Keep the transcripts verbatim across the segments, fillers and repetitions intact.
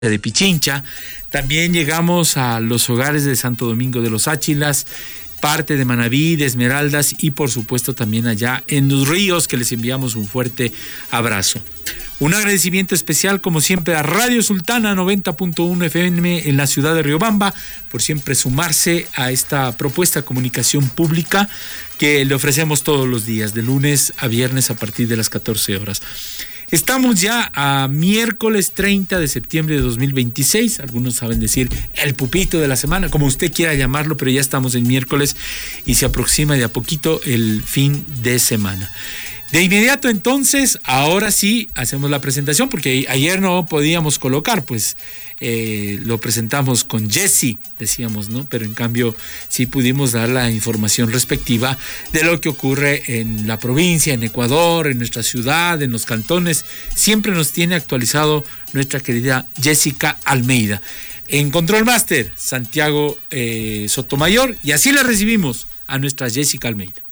de Pichincha. También llegamos a los hogares de Santo Domingo de los Áchilas, parte de Manabí, de Esmeraldas y por supuesto también allá en Los Ríos, que les enviamos un fuerte abrazo. Un agradecimiento especial, como siempre, a Radio Sultana noventa punto uno F M en la ciudad de Riobamba por siempre sumarse a esta propuesta de comunicación pública que le ofrecemos todos los días, de lunes a viernes a partir de las catorce horas. Estamos ya a miércoles treinta de septiembre de dos mil veintiséis. Algunos saben decir el pupito de la semana, como usted quiera llamarlo, pero ya estamos en miércoles y se aproxima de a poquito el fin de semana. De inmediato entonces, ahora sí hacemos la presentación, porque ayer no podíamos colocar, pues eh, lo presentamos con Jessy, decíamos, ¿no? Pero en cambio sí pudimos dar la información respectiva de lo que ocurre en la provincia, en Ecuador, en nuestra ciudad, en los cantones. Siempre nos tiene actualizado nuestra querida Jessica Almeida. En Control Master, Santiago eh, Sotomayor, y así la recibimos a nuestra Jessica Almeida.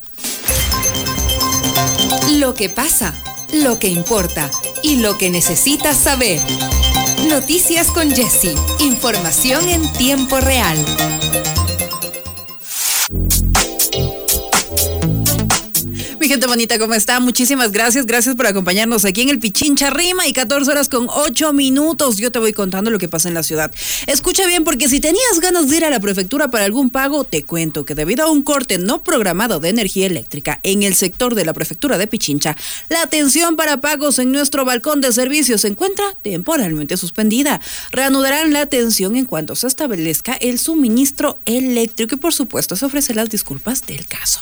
Lo que pasa, lo que importa y lo que necesitas saber. Noticias con Jessy. Información en tiempo real. Mi gente bonita, ¿cómo está? Muchísimas gracias. Gracias por acompañarnos aquí en el Pichincha Rima y catorce horas con ocho minutos. Yo te voy contando lo que pasa en la ciudad. Escucha bien, porque si tenías ganas de ir a la prefectura para algún pago, te cuento que debido a un corte no programado de energía eléctrica en el sector de la prefectura de Pichincha, la atención para pagos en nuestro balcón de servicio se encuentra temporalmente suspendida. Reanudarán la atención en cuanto se establezca el suministro eléctrico y, por supuesto, se ofrecen las disculpas del caso.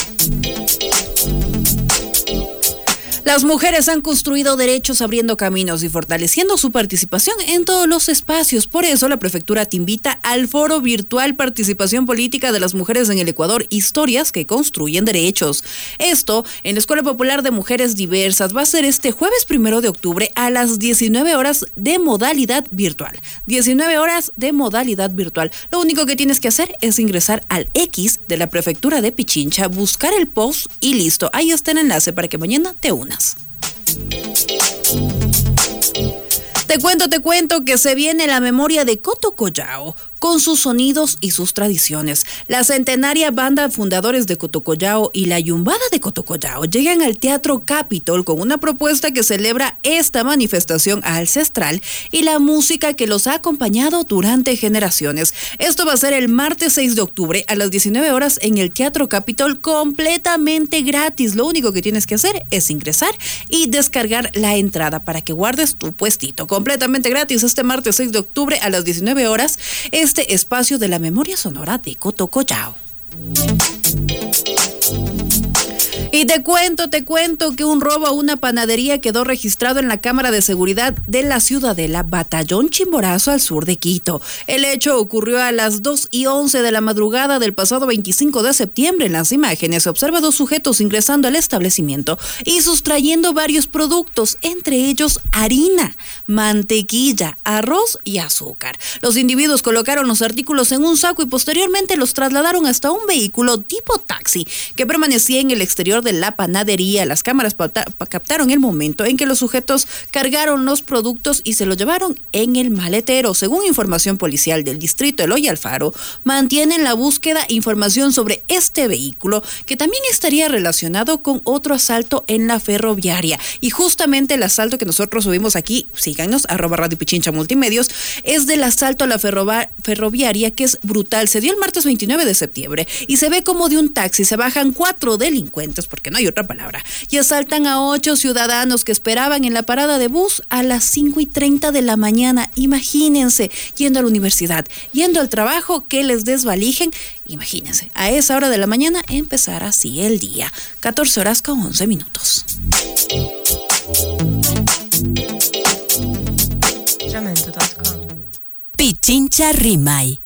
Las mujeres han construido derechos abriendo caminos y fortaleciendo su participación en todos los espacios. Por eso, la prefectura te invita al foro virtual Participación Política de las Mujeres en el Ecuador, Historias que Construyen Derechos. Esto, en la Escuela Popular de Mujeres Diversas, va a ser este jueves primero de octubre a las diecinueve horas de modalidad virtual. diecinueve horas de modalidad virtual. Lo único que tienes que hacer es ingresar al X de la prefectura de Pichincha, buscar el post y listo. Ahí está el enlace para que mañana te unas. Te cuento, te cuento que se viene la memoria de Cotocollao, con sus sonidos y sus tradiciones. La centenaria banda fundadores de Cotocollao y la Yumbada de Cotocollao llegan al Teatro Capitol con una propuesta que celebra esta manifestación ancestral y la música que los ha acompañado durante generaciones. Esto va a ser el martes seis de octubre a las diecinueve horas en el Teatro Capitol, completamente gratis. Lo único que tienes que hacer es ingresar y descargar la entrada para que guardes tu puestito. Completamente gratis este martes seis de octubre a las diecinueve horas. Este espacio de la memoria sonora de Cotocollao. Y te cuento, te cuento que un robo a una panadería quedó registrado en la cámara de seguridad de la Ciudadela, Batallón Chimborazo, al sur de Quito. El hecho ocurrió a las dos y once de la madrugada del pasado veinticinco de septiembre. En las imágenes se observa dos sujetos ingresando al establecimiento y sustrayendo varios productos, entre ellos harina, mantequilla, arroz y azúcar. Los individuos colocaron los artículos en un saco y posteriormente los trasladaron hasta un vehículo tipo taxi que permanecía en el exterior de la panadería. Las cámaras captaron el momento en que los sujetos cargaron los productos y se los llevaron en el maletero. Según información policial del distrito Eloy Alfaro, mantienen la búsqueda información sobre este vehículo, que también estaría relacionado con otro asalto en la ferroviaria. Y justamente el asalto que nosotros subimos aquí, síganos, arroba Radio Pichincha Multimedios, es del asalto a la ferroba- ferroviaria, que es brutal. Se dio el martes veintinueve de septiembre y se ve como de un taxi se bajan cuatro delincuentes, porque no hay otra palabra, y asaltan a ocho ciudadanos que esperaban en la parada de bus a las cinco y treinta de la mañana. Imagínense, yendo a la universidad, yendo al trabajo, que les desvalijen. Imagínense, a esa hora de la mañana empezar así el día. catorce horas con once minutos. Pichincha Rimay.